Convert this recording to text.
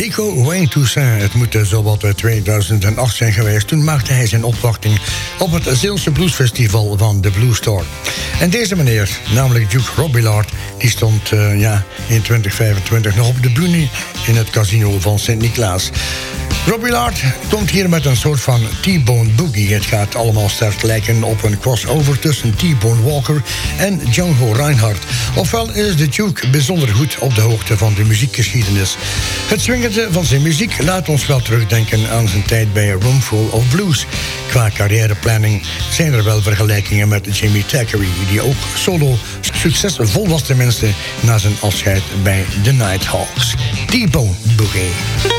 Rico Wayne Toussaint, het moet zowat 2008 zijn geweest. Toen maakte hij zijn opwachting op het Zeelse Bluesfestival van de Blue Star. En deze meneer, namelijk Duke Robillard, die stond in 2025 nog op de bühne in het casino van Sint-Niklaas. Robillard komt hier met een soort van T-Bone Boogie. Het gaat allemaal sterk lijken op een crossover tussen T-Bone Walker en Django Reinhardt. Ofwel is de Duke bijzonder goed op de hoogte van de muziekgeschiedenis. Het swingende van zijn muziek laat ons wel terugdenken aan zijn tijd bij Roomful of Blues. Qua carrièreplanning zijn er wel vergelijkingen met Jimmy Thackeray, die ook solo succesvol was tenminste na zijn afscheid bij de Nighthawks. T-Bone Boogie.